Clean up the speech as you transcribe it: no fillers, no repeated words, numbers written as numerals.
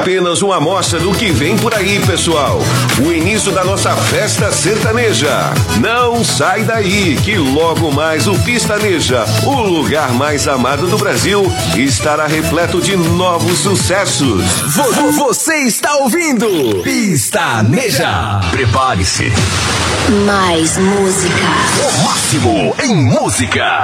apenas uma amostra do que vem por aí, pessoal. O início da nossa festa sertaneja. Não sai daí, que logo mais o Pistaneja, o lugar mais amado do Brasil, estará repleto de novos sucessos. Você está ouvindo Pistaneja. Prepare-se. Mais música. O máximo em música.